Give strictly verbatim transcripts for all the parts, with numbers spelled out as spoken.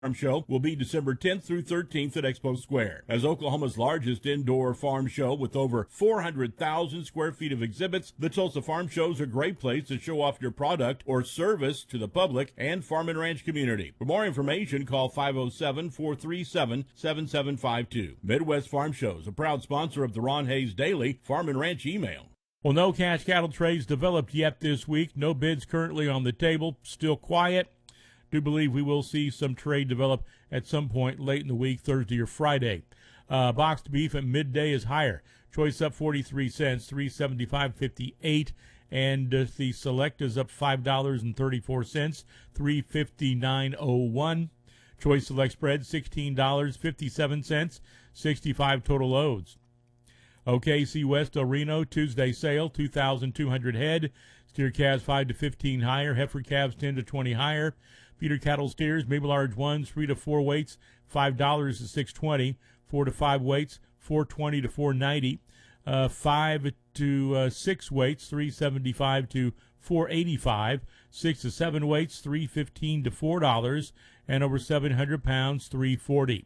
Farm Show will be December tenth through thirteenth at Expo Square. As Oklahoma's largest indoor farm show with over four hundred thousand square feet of exhibits, the Tulsa Farm Show is a great place to show off your product or service to the public and farm and ranch community. For more information, call five oh seven, four three seven, seven seven five two. Midwest Farm Show is a proud sponsor of the Ron Hayes Daily Farm and Ranch email. Well, no cash cattle trades developed yet this week. No bids currently on the table. Still quiet. Do believe we will see some trade develop at some point late in the week, Thursday or Friday. Uh, boxed beef at midday is higher. Choice up forty-three cents, three seventy-five fifty-eight, and uh, the select is up five dollars and thirty-four cents, three fifty-nine oh one. Choice select spread sixteen dollars and fifty-seven cents, sixty-five total loads. O K C West El Reno Tuesday sale two thousand two hundred head. Steer calves five to fifteen higher, heifer calves ten to twenty higher. Feeder cattle steers, maybe large ones, three to four weights, five dollars to six twenty. Four to five weights, four twenty to four ninety. Uh, five to uh, six weights, three seventy-five to four eighty-five. Six to seven weights, three fifteen to four dollars, and over seven hundred pounds, three forty.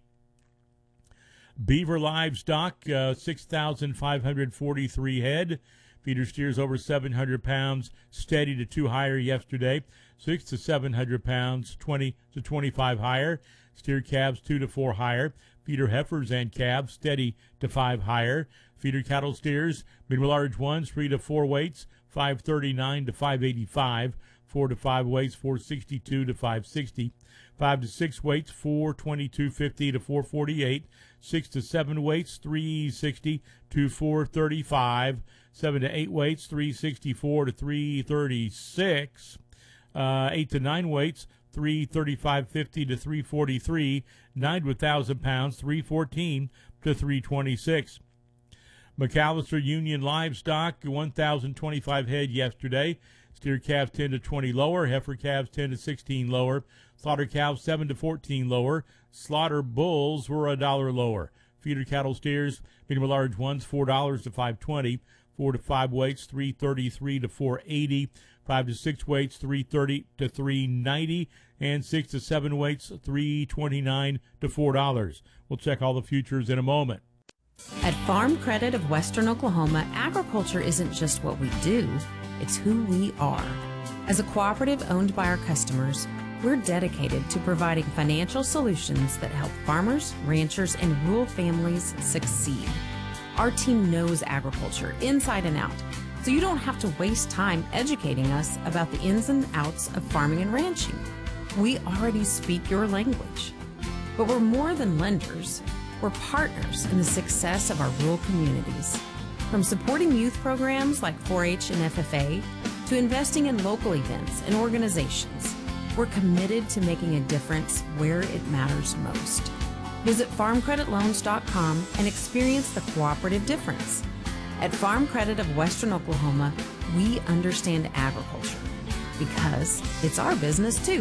Beaver livestock, uh, six thousand five hundred forty-three head. Feeder steers over seven hundred pounds, steady to two higher yesterday. Six to seven hundred pounds, twenty to twenty-five higher. Steer calves two to four higher. Feeder heifers and calves steady to five higher. Feeder cattle steers, middle large ones, three to four weights, five thirty-nine to five eighty-five. Four to five weights, four sixty-two to five sixty. Five to six weights, four twenty-two fifty to four forty-eight. Six to seven weights, three sixty to four thirty-five. Seven to eight weights, three sixty-four to three thirty-six. Uh, eight to nine weights, three thirty-five fifty to three forty-three. Nine to one thousand pounds, three fourteen to three twenty-six. McAllister Union livestock, one thousand twenty-five head yesterday. Steer calves ten to twenty lower, heifer calves ten to sixteen lower, slaughter calves seven to fourteen lower, slaughter bulls were a dollar lower. Feeder cattle steers, medium large ones, four dollars to five twenty. Four to five weights, three thirty-three to four eighty. Five to six weights, three thirty to three ninety, and six to seven weights, three twenty-nine to four dollars. We'll check all the futures in a moment. At Farm Credit of Western Oklahoma, agriculture isn't just what we do, it's who we are. As a cooperative owned by our customers, we're dedicated to providing financial solutions that help farmers, ranchers, and rural families succeed. Our team knows agriculture inside and out, so you don't have to waste time educating us about the ins and outs of farming and ranching. We already speak your language. But we're more than lenders. We're partners in the success of our rural communities. From supporting youth programs like four H and F F A to investing in local events and organizations, we're committed to making a difference where it matters most. Visit farm credit loans dot com and experience the cooperative difference. At Farm Credit of Western Oklahoma, we understand agriculture because it's our business too.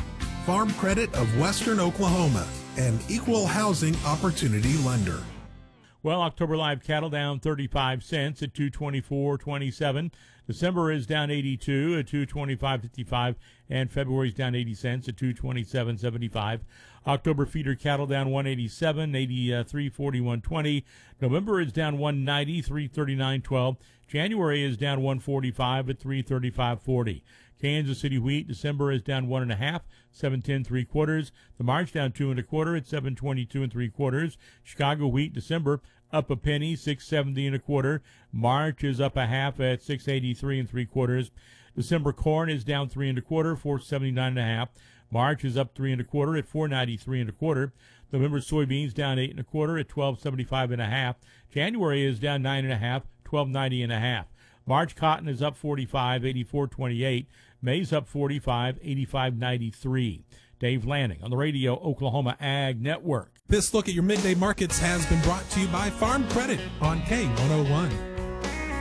Farm Credit of Western Oklahoma, an equal housing opportunity lender. Well, October live cattle down thirty-five cents at two twenty-four twenty-seven. December is down eighty-two at two twenty-five fifty-five, and February is down eighty cents at two twenty-seven seventy-five. October feeder cattle down one eighty-seven, eighty-three forty-one twenty. November is down one ninety, three thirty-nine twelve. January is down one forty-five at three thirty-five forty. Kansas City wheat, December is down one and a half, seven ten three quarters. The March down two and a quarter at seven twenty-two and three quarters. Chicago wheat, December up a penny, six seventy and a quarter. March is up a half at six eighty-three and three quarters. December corn is down three and a quarter, four seventy-nine and a half. March is up three and a quarter at four ninety-three and a quarter. November soybeans down eight and a quarter at twelve seventy-five and a half. January is down nine and a half, twelve ninety and a half. March cotton is up forty-five, eighty-four twenty-eight. Maize up forty-five, eighty-five ninety-three. Dave Lanning on the Radio Oklahoma Ag Network. This look at your midday markets has been brought to you by Farm Credit on K one oh one.